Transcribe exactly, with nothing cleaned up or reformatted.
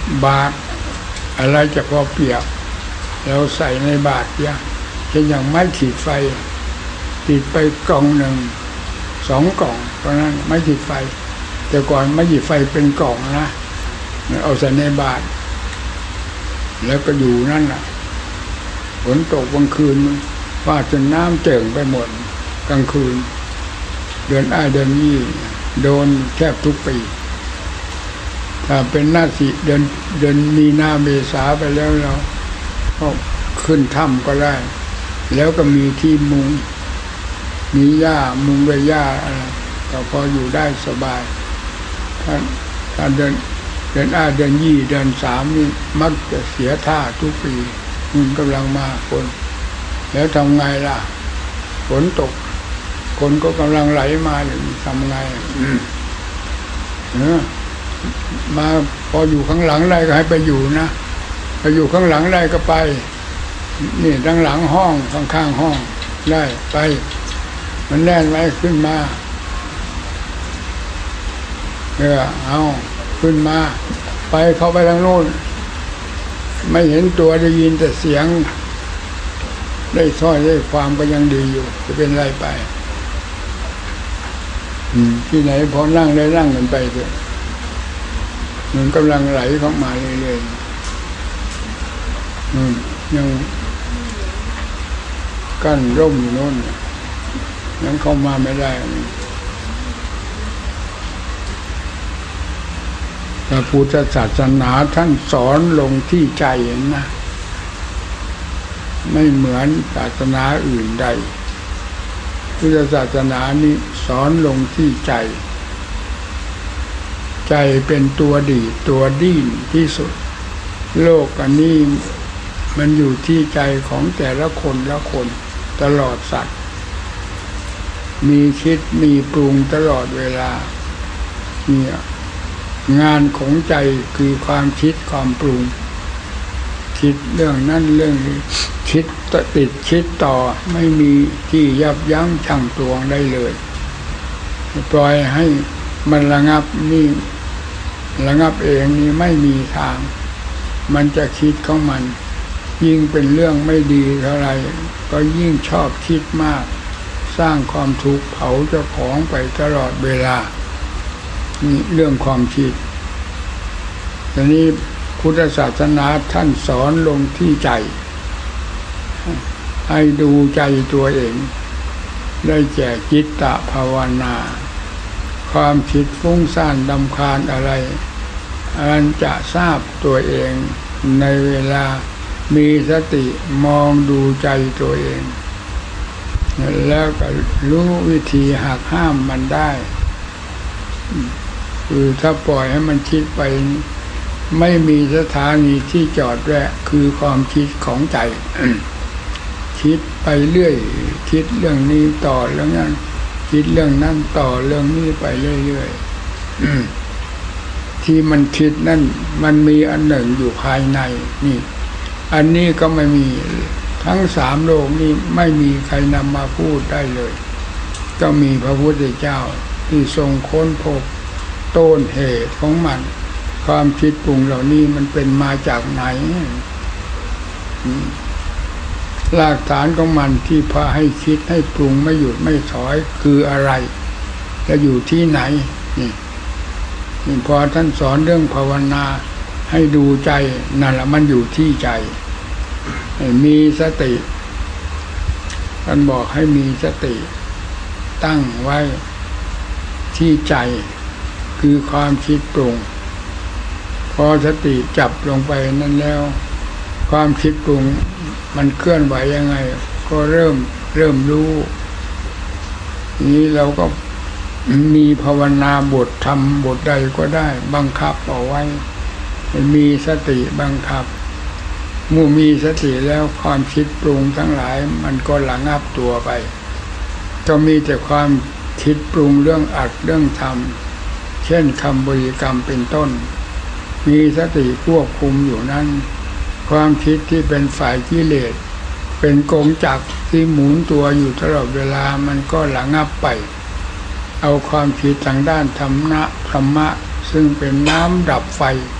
บาตรอะไรจะพอเปียกเราใส่ในบาตรเนี่ยเช่นอย่างไม้ขีดไฟติดไปกล่องหนึ่งสองกล่องเพราะนั้นไม้ขีดไฟแต่ก่อนไม้ขีดไฟเป็นกล่องนะเอาใส่ในบาตรแล้วก็อยู่นั่นน่ะฝนตกกลางคืนฟ้าจนน้ำเจิ่งไปหมดกลางคืนเดือนอ้ายเดือนยี่โดนแทบทุกปีถ้าเป็นหน้าสิเดือนเดือนมีนาเมษาไปแล้วเราก็ขึ้นถ้ำก็ได้แล้วก็มีที่มุงมีหญ้ามุงด้วยหญ้าอะไรก็พออยู่ได้สบายถ้าถ้าเดือนเดือนอ้ายเดือนยี่เดือนสามนี่มักจะเสียท่าทุกปีมันกำลังมาคนแล้วทำไงล่ะฝนตกคนก็กำลังไหลมาอยู่ทำไงเออมาพออยู่ข้างหลังได้ก็ให้ไปอยู่นะไปอยู่ข้างหลังได้ก็ไปนี่ทั้งหลังห้องข้างๆห้องได้ไปมันแน่นไว้ขึ้นมาเออเอาขึ้นมาไปเข้าไปทางโน้นไม่เห็นตัวได้ยินแต่เสียงได้ถ้อยได้ความก็ยังดีอยู่จะเป็นไรไปที่ไหนพอนั่งได้นั่งกันไปเถอะมันกำลังไหลเข้ามาเรื่อยๆยังกั้นร่มอยู่โน่นยังเข้ามาไม่ได้พระพุทธศาสนาท่านสอนลงที่ใจนะไม่เหมือนศาสนาอื่นใดพุทธศาสนานี้สอนลงที่ใจใจเป็นตัวดีตัวดิ้นที่สุดโลกอันนี้มันอยู่ที่ใจของแต่ละคนละคนตลอดสัตว์มีคิดมีปรุงตลอดเวลาเนี่ยงานของใจคือความคิดความปรุงคิดเรื่องนั้นเรื่องนี้คิดติดคิดต่อไม่มีที่ยับยั้งชั่งตวงได้เลยปล่อยให้มันระงับนี่ระงับเองนี่ไม่มีทางมันจะคิดของมันยิ่งเป็นเรื่องไม่ดีเท่าไรก็ยิ่งชอบคิดมากสร้างความทุกข์เผาเจ้าของไปตลอดเวลานี่เรื่องความคิดทีนี้พุทธศาสนาท่านสอนลงที่ใจให้ดูใจตัวเองได้แก่จิตตภาวนาความคิดฟุ้งซ่านรำคาญอะไรอันจะทราบตัวเองในเวลามีสติมองดูใจตัวเองแล้วก็รู้วิธีหักห้ามมันได้คือถ้าปล่อยให้มันคิดไปไม่มีสถานีที่จอดแวะคือความคิดของใจ คิดไปเรื่อยคิดเรื่องนี้ต่อเรื่องนั้นคิดเรื่องนั้นต่อเรื่องนี้ไปเรื่อยๆที่มันคิดนั่นมันมีอันหนึ่งอยู่ภายในนี่อันนี้ก็ไม่มีทั้งสามโลกนี้ไม่มีใครนำมาพูดได้เลยก็มีพระพุทธเจ้าที่ทรงค้นพบต้นเหตุของมันความคิดปรุงเหล่านี้มันเป็นมาจากไหนรากฐานของมันที่พาให้คิดให้ปรุงไม่หยุดไม่ถอยคืออะไรและอยู่ที่ไหนนี่นี่พอท่านสอนเรื่องภาวนาให้ดูใจนั่นแหละมันอยู่ที่ใจให้มีสติท่านบอกให้มีสติตั้งไว้ที่ใจคือความคิดปรุงพอสติจับลงไปนั่นแล้วความคิดปรุงมันเคลื่อนไหวยังไงก็เริ่มเริ่มรู้นี้เราก็มีภาวนาบทธรรมบทใดก็ได้บังคับเอาไว้มีสติบังคับเมื่อมีสติแล้วความคิดปรุงทั้งหลายมันก็ระงับตัวไปก็มีแต่ความคิดปรุงเรื่องอัดเรื่องทำเช่นคำบริกรรมเป็นต้นมีสติควบคุมอยู่นั้นความคิดที่เป็นฝ่ายกิเลสเป็นกงจักรที่หมุนตัวอยู่ตลอดเวลามันก็ระงับไปเอาความคิดทางด้านธรรมะธรรมะซึ่งเป็นน้ำดับไฟ